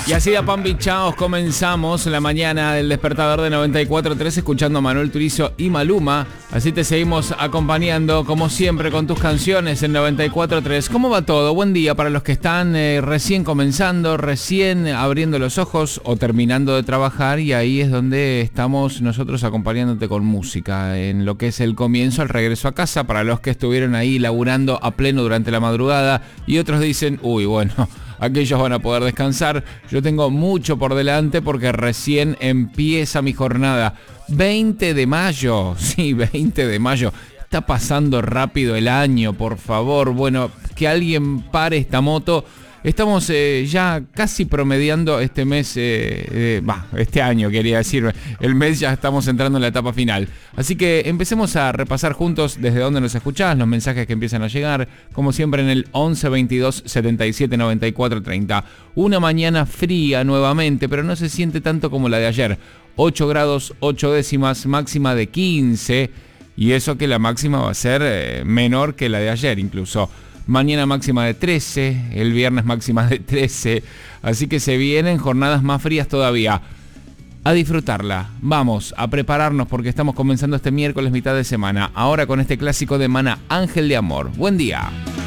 Y así a pan bichaos comenzamos la mañana del despertador de 94.3 escuchando a Manuel Turizo y Maluma. Así te seguimos acompañando como siempre con tus canciones en 94.3. ¿Cómo va todo? Buen día para los que están recién comenzando, recién abriendo los ojos o terminando de trabajar, y ahí es donde estamos nosotros acompañándote con música en lo que es el comienzo, el regreso a casa, para los que estuvieron ahí laburando a pleno durante la madrugada y otros dicen, uy, bueno, aquellos van a poder descansar. Yo tengo mucho por delante porque recién empieza mi jornada. 20 de mayo, sí, 20 de mayo. Está pasando rápido el año, por favor. Bueno, que alguien pare esta moto. Estamos ya casi promediando este mes, este año quería decir, el mes ya estamos entrando en la etapa final. Así que empecemos a repasar juntos desde dónde nos escuchás, los mensajes que empiezan a llegar, como siempre en el 11 22 77 94 30. Una mañana fría nuevamente, pero no se siente tanto como la de ayer. 8 grados 8 décimas, máxima de 15, y eso que la máxima va a ser menor que la de ayer incluso. Mañana máxima de 13, el viernes máxima de 13, así que se vienen jornadas más frías todavía. A disfrutarla, vamos a prepararnos porque estamos comenzando este miércoles mitad de semana, ahora con este clásico de Maná, Ángel de Amor. Buen día.